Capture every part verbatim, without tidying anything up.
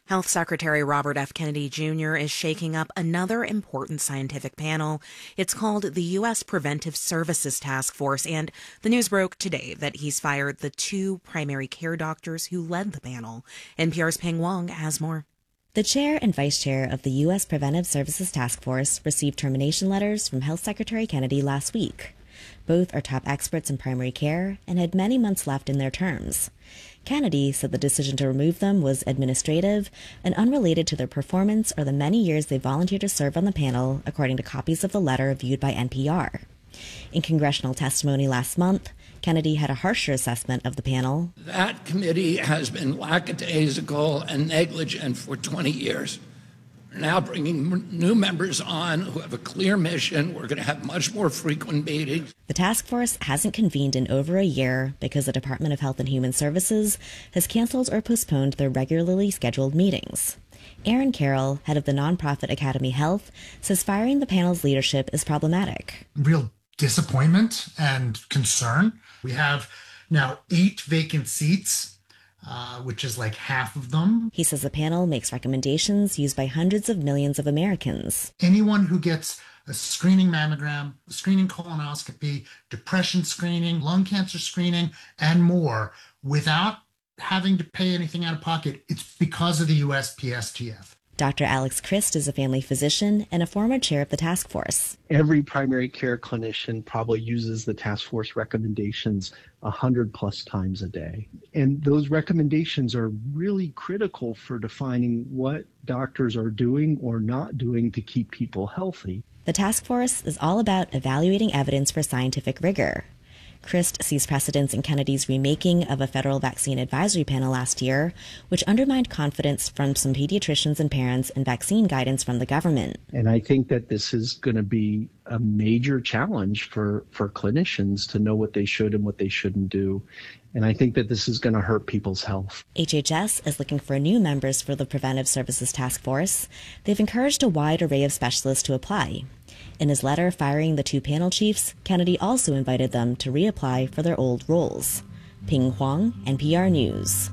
Health Secretary Robert F. Kennedy Junior is shaking up another important scientific panel. It's called the U S Preventive Services Task Force, and the news broke today that he's fired the two primary care doctors who led the panel. N P R's Peng Wong has more. The chair and vice chair of the U S Preventive Services Task Force received termination letters from Health Secretary Kennedy last week. Both are top experts in primary care and had many months left in their terms. Kennedy said the decision to remove them was administrative and unrelated to their performance or the many years they volunteered to serve on the panel, according to copies of the letter viewed by N P R. In congressional testimony last month, Kennedy had a harsher assessment of the panel. That committee has been lackadaisical and negligent for twenty years. We're now bringing new members on who have a clear mission. We're going to have much more frequent meetings. The task force hasn't convened in over a year because the Department of Health and Human Services has canceled or postponed their regularly scheduled meetings. Aaron Carroll, head of the nonprofit Academy Health, says firing the panel's leadership is problematic. Real disappointment and concern. We have now eight vacant seats. Uh, which is like half of them. He says the panel makes recommendations used by hundreds of millions of Americans. Anyone who gets a screening mammogram, a screening colonoscopy, depression screening, lung cancer screening, and more, without having to pay anything out of pocket, it's because of the U S P S T F. Doctor Alex Christ is a family physician and a former chair of the task force. Every primary care clinician probably uses the task force recommendations one hundred plus times a day. And those recommendations are really critical for defining what doctors are doing or not doing to keep people healthy. The task force is all about evaluating evidence for scientific rigor. Christ sees precedents in Kennedy's remaking of a federal vaccine advisory panel last year, which undermined confidence from some pediatricians and parents in vaccine guidance from the government. And I think that this is going to be a major challenge for, for clinicians to know what they should and what they shouldn't do. And I think that this is going to hurt people's health. H H S is looking for new members for the Preventive Services Task Force. They've encouraged a wide array of specialists to apply. In his letter firing the two panel chiefs, Kennedy also invited them to reapply for their old roles. Ping Huang, N P R News.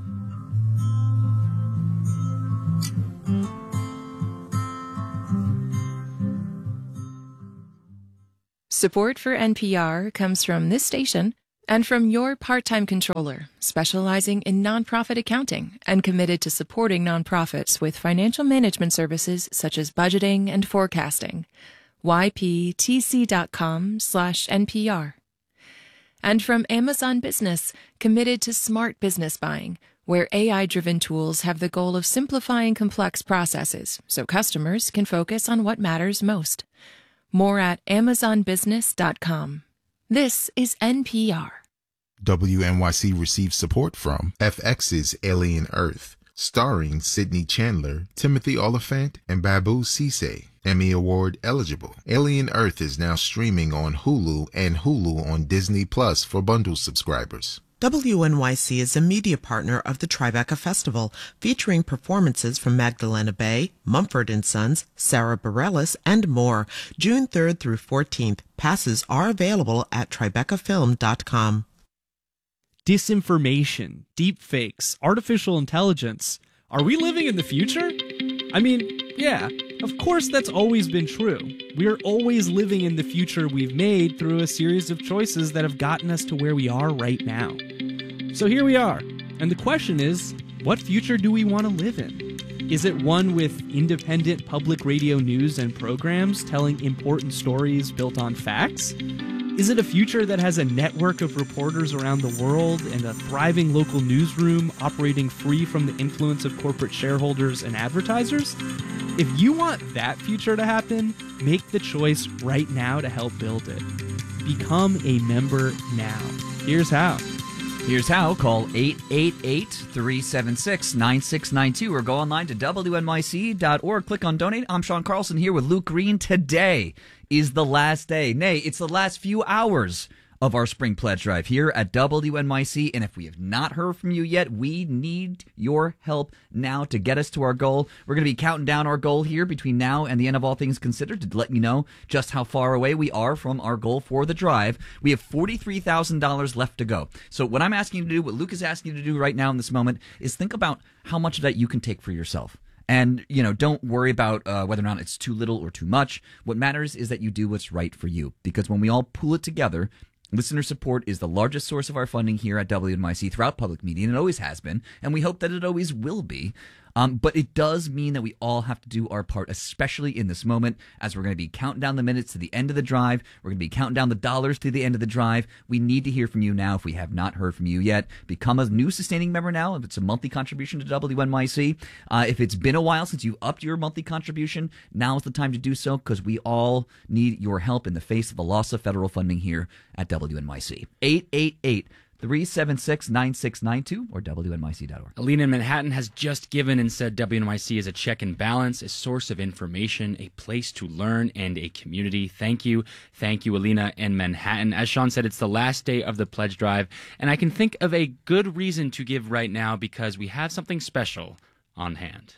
Support for N P R comes from this station and from your part-time controller, specializing in nonprofit accounting and committed to supporting nonprofits with financial management services such as budgeting and forecasting. Y P T C dot com slash N P R. And from Amazon Business, committed to smart business buying, where A I-driven tools have the goal of simplifying complex processes so customers can focus on what matters most. More at Amazon Business dot com. This is N P R. W N Y C receives support from F X's Alien Earth, starring Sidney Chandler, Timothy Oliphant, and Babu Cisse. Emmy Award eligible. Alien Earth is now streaming on Hulu and Hulu on Disney Plus for bundle subscribers. W N Y C is a media partner of the Tribeca Festival, featuring performances from Magdalena Bay, Mumford and Sons, Sarah Bareilles, and more. June third through fourteenth. Passes are available at tribeca film dot com. Disinformation, deepfakes, artificial intelligence. Are we living in the future? I mean, yeah, of course that's always been true. We are always living in the future we've made through a series of choices that have gotten us to where we are right now. So here we are, and the question is, what future do we want to live in? Is it one with independent public radio news and programs telling important stories built on facts? Is it a future that has a network of reporters around the world and a thriving local newsroom operating free from the influence of corporate shareholders and advertisers? If you want that future to happen, make the choice right now to help build it. Become a member now. Here's how. Here's how. Call eight eight eight, three seven six, nine six nine two or go online to W N Y C dot org. Click on donate. I'm Sean Carlson here with Luke Green. Today is the last day. Nay, it's the last few hours of our Spring Pledge Drive here at W N Y C. And if we have not heard from you yet, we need your help now to get us to our goal. We're going to be counting down our goal here between now and the end of All Things Considered to let you know just how far away we are from our goal for the drive. We have forty-three thousand dollars left to go. So what I'm asking you to do, what Luke is asking you to do right now in this moment, is think about how much of that you can take for yourself. And, you know, don't worry about uh, whether or not it's too little or too much. What matters is that you do what's right for you. Because when we all pull it together, listener support is the largest source of our funding here at W N Y C throughout public media, and it always has been, and we hope that it always will be. Um, but it does mean that we all have to do our part, especially in this moment, as we're going to be counting down the minutes to the end of the drive. We're going to be counting down the dollars to the end of the drive. We need to hear from you now if we have not heard from you yet. Become a new sustaining member now if it's a monthly contribution to W N Y C. Uh, if it's been a while since you upped your monthly contribution, now is the time to do so because we all need your help in the face of the loss of federal funding here at W N Y C. eight eight eight, three seven six, nine six nine two or W N Y C dot org. Alina in Manhattan has just given and said W N Y C is a check and balance, a source of information, a place to learn, and a community. Thank you. Thank you, Alina in Manhattan. As Sean said, it's the last day of the pledge drive, and I can think of a good reason to give right now because we have something special on hand.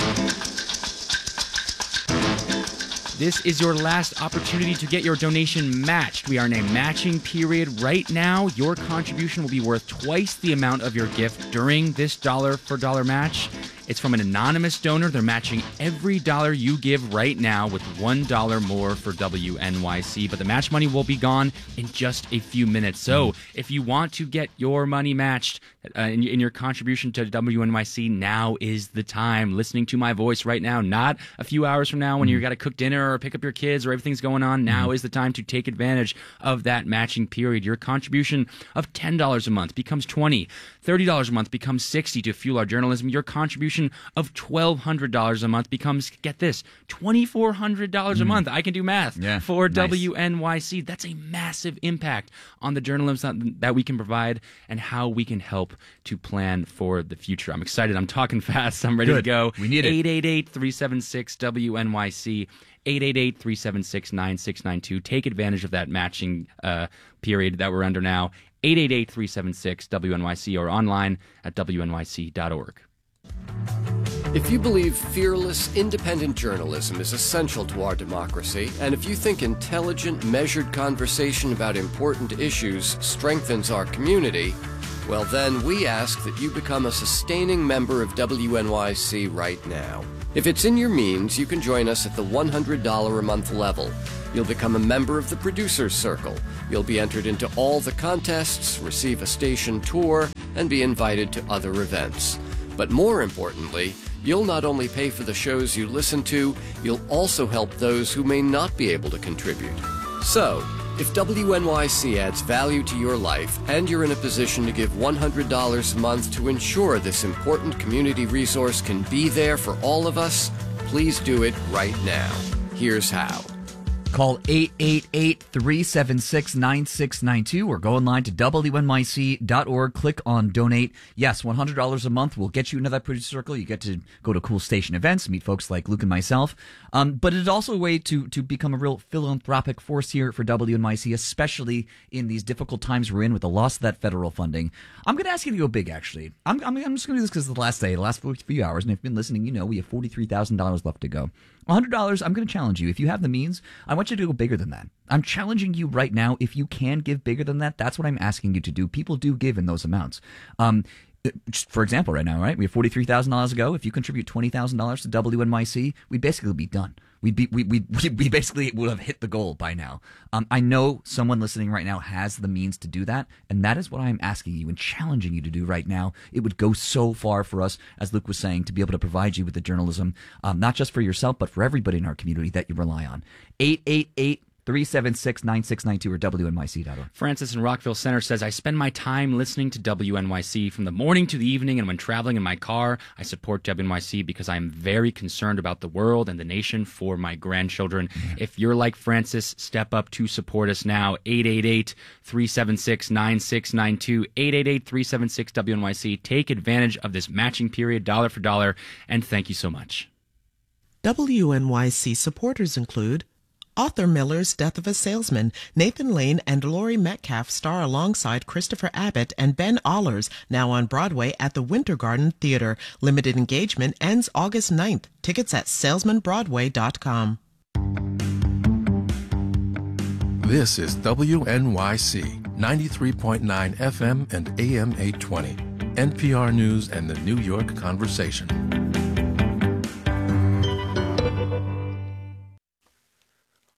This is your last opportunity to get your donation matched. We are in a matching period right now. Your contribution will be worth twice the amount of your gift during this dollar for dollar match. It's from an anonymous donor. They're matching every dollar you give right now with one dollar more for W N Y C. But the match money will be gone in just a few minutes. So if you want to get your money matched uh, in, in your contribution to W N Y C, now is the time. Listening to my voice right now, not a few hours from now when you got to cook dinner or pick up your kids or everything's going on. Now is the time to take advantage of that matching period. Your contribution of ten dollars a month becomes twenty dollars. thirty dollars a month becomes sixty dollars to fuel our journalism. Your contribution of twelve hundred dollars a month becomes, get this, twenty-four hundred dollars mm. a month. I can do math yeah, for nice. W N Y C. That's a massive impact on the journalism that, that we can provide and how we can help to plan for the future. I'm excited. I'm talking fast. I'm ready Good. to go. We need it. eight eight eight, three seven six, W N Y C. eight eight eight, three seven six, nine six nine two. Take advantage of that matching uh, period that we're under now. eight eight eight, three seven six, W N Y C or online at W N Y C dot org. If you believe fearless, independent journalism is essential to our democracy, and if you think intelligent, measured conversation about important issues strengthens our community, well then we ask that you become a sustaining member of W N Y C right now. If it's in your means, you can join us at the one hundred dollars a month level. You'll become a member of the Producers Circle. You'll be entered into all the contests, receive a station tour, and be invited to other events. But more importantly, you'll not only pay for the shows you listen to, you'll also help those who may not be able to contribute. So, if W N Y C adds value to your life and you're in a position to give one hundred dollars a month to ensure this important community resource can be there for all of us, please do it right now. Here's how. Call eight eight eight, three seven six, nine six nine two or go online to W N Y C dot org. Click on donate. Yes, one hundred dollars a month will get you into that producer circle. You get to go to cool station events, meet folks like Luke and myself. Um, but it's also a way to, to become a real philanthropic force here for W N Y C, especially in these difficult times we're in with the loss of that federal funding. I'm going to ask you to go big, actually. I'm, I'm, I'm just going to do this because it's the last day, the last few hours. And if you've been listening, you know we have forty-three thousand dollars left to go. one hundred dollars, I'm going to challenge you. If you have the means, I want you to go bigger than that. I'm challenging you right now. If you can give bigger than that, that's what I'm asking you to do. People do give in those amounts. Um, just for example, right now, right, we have forty-three thousand dollars to go. If you contribute twenty thousand dollars to W N Y C, we'd basically be done. We'd be, we, we, we basically would have hit the goal by now. Um, I know someone listening right now has the means to do that, and that is what I'm asking you and challenging you to do right now. It would go so far for us, as Luke was saying, to be able to provide you with the journalism, um, not just for yourself, but for everybody in our community that you rely on. eight eight eight, three seven six, nine six nine two or W N Y C dot org. Francis in Rockville Center says, I spend my time listening to W N Y C from the morning to the evening, and when traveling in my car, I support W N Y C because I am very concerned about the world and the nation for my grandchildren. Mm-hmm. If you're like Francis, step up to support us now. eight eight eight, three seven six, nine six nine two, eight eight eight, three seven six, W N Y C. Take advantage of this matching period, dollar for dollar, and thank you so much. W N Y C supporters include Arthur Miller's Death of a Salesman. Nathan Lane and Laurie Metcalf star alongside Christopher Abbott and Ben Allers, now on Broadway at the Winter Garden Theater. Limited engagement ends August ninth. Tickets at salesman broadway dot com. This is W N Y C, ninety-three point nine F M and A M eight twenty. N P R News and the New York Conversation.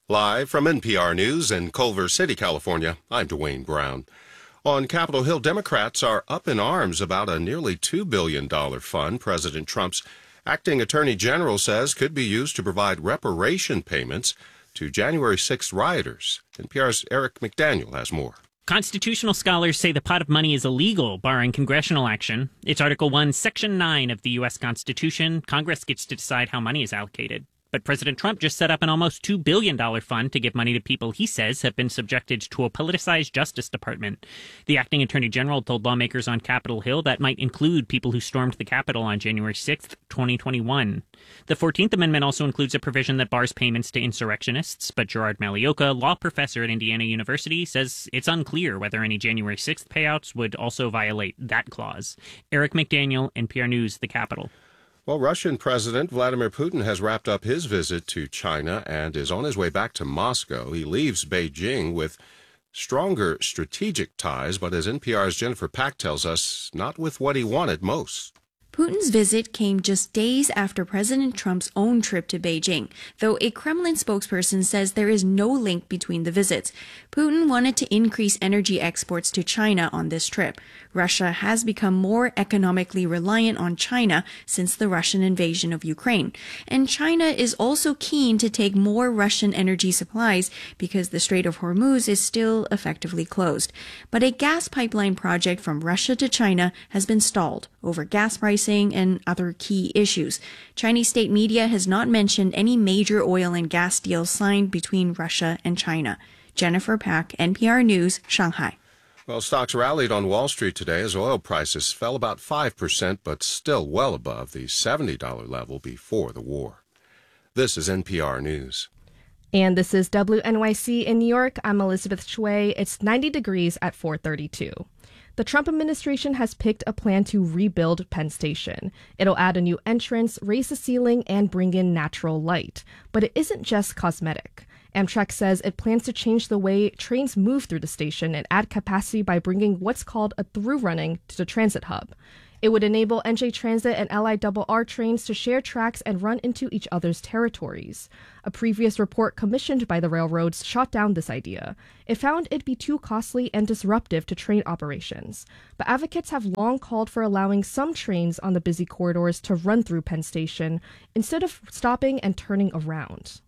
Live from N P R News in Culver City, California, I'm Dwayne Brown. On Capitol Hill, Democrats are up in arms about a nearly two billion dollars fund President Trump's acting attorney general says could be used to provide reparation payments to January sixth rioters. N P R's Eric McDaniel has more. Constitutional scholars say the pot of money is illegal, barring congressional action. It's Article one, Section nine of the U S Constitution. Congress gets to decide how money is allocated. But President Trump just set up an almost two billion dollars fund to give money to people he says have been subjected to a politicized Justice Department. The acting attorney general told lawmakers on Capitol Hill that might include people who stormed the Capitol on January sixth, twenty twenty-one. The fourteenth Amendment also includes a provision that bars payments to insurrectionists, but Gerard Malioka, law professor at Indiana University, says it's unclear whether any January sixth payouts would also violate that clause. Eric McDaniel, N P R News, the Capitol. Well, Russian President Vladimir Putin has wrapped up his visit to China and is on his way back to Moscow. He leaves Beijing with stronger strategic ties, but as N P R's Jennifer Pack tells us, not with what he wanted most. Putin's visit came just days after President Trump's own trip to Beijing, though a Kremlin spokesperson says there is no link between the visits. Putin wanted to increase energy exports to China on this trip. Russia has become more economically reliant on China since the Russian invasion of Ukraine. And China is also keen to take more Russian energy supplies because the Strait of Hormuz is still effectively closed. But a gas pipeline project from Russia to China has been stalled over gas pricing and other key issues. Chinese state media has not mentioned any major oil and gas deals signed between Russia and China. Jennifer Pack, N P R News, Shanghai. Well, stocks rallied on Wall Street today as oil prices fell about five percent, but still well above the seventy dollars level before the war. This is N P R News. And this is W N Y C in New York. I'm Elizabeth Shui. It's ninety degrees at four thirty-two. The Trump administration has picked a plan to rebuild Penn Station. It'll add a new entrance, raise the ceiling, and bring in natural light. But it isn't just cosmetic. Amtrak says it plans to change the way trains move through the station and add capacity by bringing what's called a through running to the transit hub. It would enable N J Transit and L I R R trains to share tracks and run into each other's territories. A previous report commissioned by the railroads shot down this idea. It found it'd be too costly and disruptive to train operations. But advocates have long called for allowing some trains on the busy corridors to run through Penn Station instead of stopping and turning around.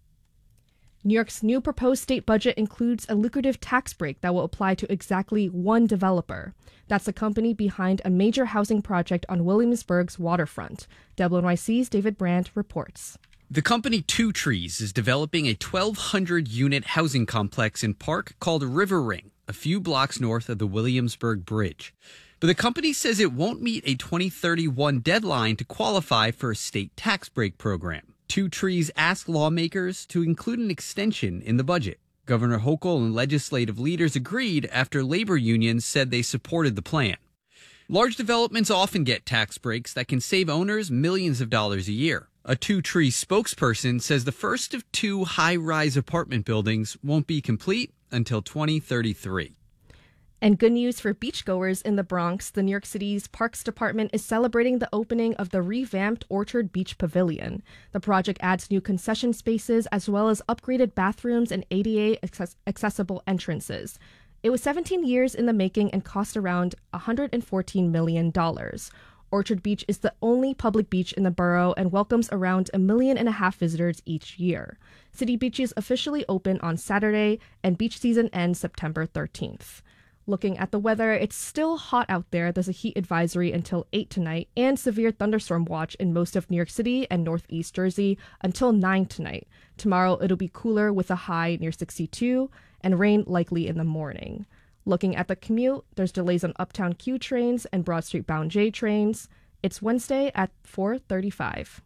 New York's new proposed state budget includes a lucrative tax break that will apply to exactly one developer. That's the company behind a major housing project on Williamsburg's waterfront. W N Y C's David Brandt reports. The company Two Trees is developing a twelve hundred unit housing complex in Park called River Ring, a few blocks north of the Williamsburg Bridge. But the company says it won't meet a twenty thirty-one deadline to qualify for a state tax break program. Two Trees asked lawmakers to include an extension in the budget. Governor Hochul and legislative leaders agreed after labor unions said they supported the plan. Large developments often get tax breaks that can save owners millions of dollars a year. A Two Trees spokesperson says the first of two high-rise apartment buildings won't be complete until twenty thirty-three. And good news for beachgoers in the Bronx. The New York City's Parks Department is celebrating the opening of the revamped Orchard Beach Pavilion. The project adds new concession spaces as well as upgraded bathrooms and A D A access- accessible entrances. It was seventeen years in the making and cost around one hundred fourteen million dollars. Orchard Beach is the only public beach in the borough and welcomes around a million and a half visitors each year. City beaches officially open on Saturday, and beach season ends September thirteenth. Looking at the weather, it's still hot out there. There's a heat advisory until eight tonight and severe thunderstorm watch in most of New York City and northeast Jersey until nine tonight. Tomorrow, it'll be cooler with a high near sixty-two and rain likely in the morning. Looking at the commute, there's delays on Uptown Q trains and Broad Street bound J trains. It's Wednesday at four thirty-five.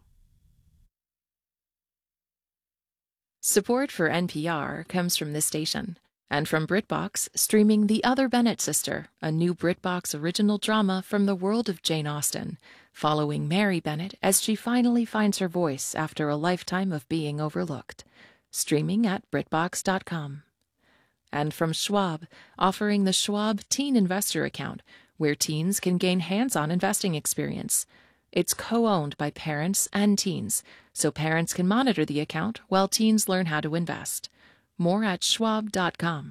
Support for N P R comes from this station. And from BritBox, streaming The Other Bennett Sister, a new BritBox original drama from the world of Jane Austen, following Mary Bennett as she finally finds her voice after a lifetime of being overlooked. Streaming at Britbox dot com. And from Schwab, offering the Schwab Teen Investor Account, where teens can gain hands-on investing experience. It's co-owned by parents and teens, so parents can monitor the account while teens learn how to invest. More at schwab dot com.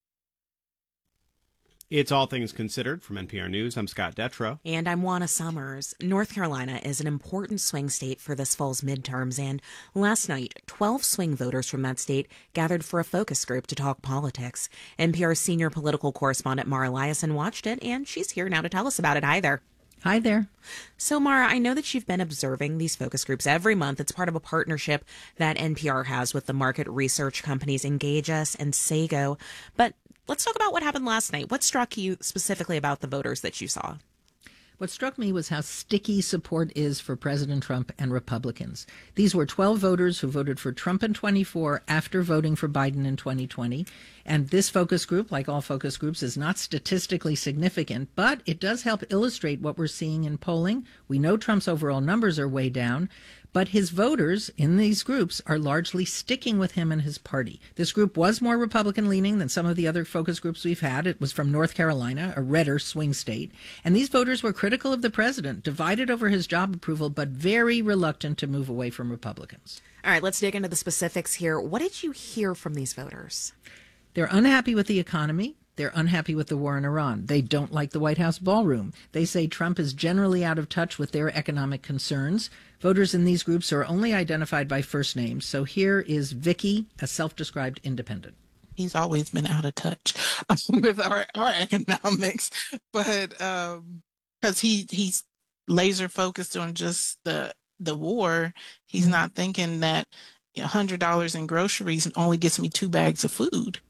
It's All Things Considered from N P R News. I'm Scott Detrow. And I'm Juana Summers. North Carolina is an important swing state for this fall's midterms, and last night, twelve swing voters from that state gathered for a focus group to talk politics. N P R's senior political correspondent Mara Liasson watched it, and she's here now to tell us about it. Hi there. Hi there. So, Mara, I know that you've been observing these focus groups every month. It's part of a partnership that N P R has with the market research companies Engage Us and Sago. But let's talk about what happened last night. What struck you specifically about the voters that you saw? What struck me was how sticky support is for President Trump and Republicans. These were twelve voters who voted for Trump in twenty-four after voting for Biden in twenty twenty. And this focus group, like all focus groups, is not statistically significant, but it does help illustrate what we're seeing in polling. We know Trump's overall numbers are way down, but his voters in these groups are largely sticking with him and his party. This group was more Republican-leaning than some of the other focus groups we've had. It was from North Carolina, a redder swing state. And these voters were critical of the president, divided over his job approval, but very reluctant to move away from Republicans. All right, let's dig into the specifics here. What did you hear from these voters? They're unhappy with the economy. They're unhappy with the war in Iran. They don't like the White House ballroom. They say Trump is generally out of touch with their economic concerns. Voters in these groups are only identified by first names. So here is Vicky, a self-described independent. He's always been out of touch with our, our economics, but because um, he he's laser focused on just the the war, he's mm-hmm. not thinking that one hundred dollars in groceries only gets me two bags of food.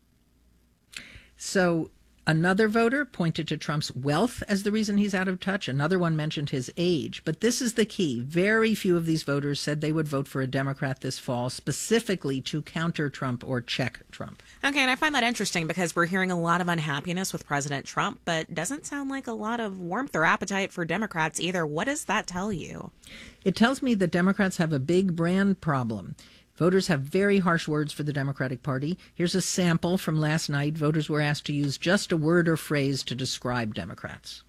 So another voter pointed to Trump's wealth as the reason he's out of touch. Another one mentioned his age. But this is the key. Very few of these voters said they would vote for a Democrat this fall, specifically to counter Trump or check Trump. Okay, and I find that interesting because we're hearing a lot of unhappiness with President Trump, but doesn't sound like a lot of warmth or appetite for Democrats either. What does that tell you? It tells me that Democrats have a big brand problem. Voters have very harsh words for the Democratic Party. Here's a sample from last night. Voters were asked to use just a word or phrase to describe Democrats.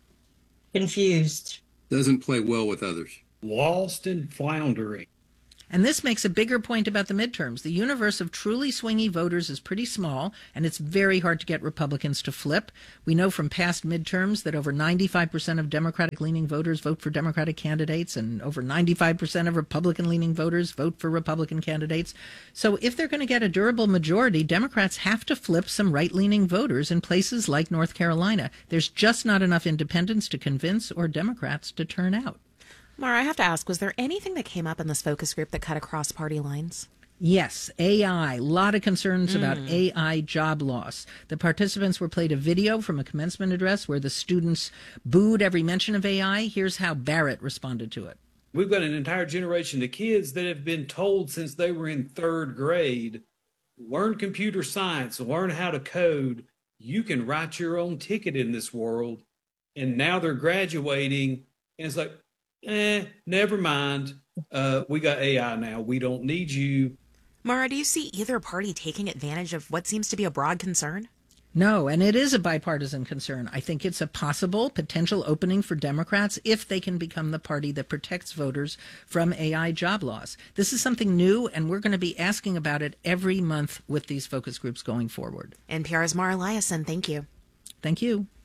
Confused. Doesn't play well with others. Lost and floundering. And this makes a bigger point about the midterms. The universe of truly swingy voters is pretty small, and it's very hard to get Republicans to flip. We know from past midterms that over ninety-five percent of Democratic-leaning voters vote for Democratic candidates, and over ninety-five percent of Republican-leaning voters vote for Republican candidates. So if they're going to get a durable majority, Democrats have to flip some right-leaning voters in places like North Carolina. There's just not enough independents to convince or Democrats to turn out. Mara, I have to ask, was there anything that came up in this focus group that cut across party lines? Yes, A I. A lot of concerns mm. about A I job loss. The participants were played a video from a commencement address where the students booed every mention of A I. Here's how Barrett responded to it. We've got an entire generation of kids that have been told since they were in third grade, learn computer science, learn how to code. You can write your own ticket in this world. And now they're graduating, and it's like, Eh, never mind. Uh, we got A I now. We don't need you. Mara, do you see either party taking advantage of what seems to be a broad concern? No, and it is a bipartisan concern. I think it's a possible potential opening for Democrats if they can become the party that protects voters from A I job loss. This is something new, and we're going to be asking about it every month with these focus groups going forward. N P R's Mara Liasson, thank you. Thank you.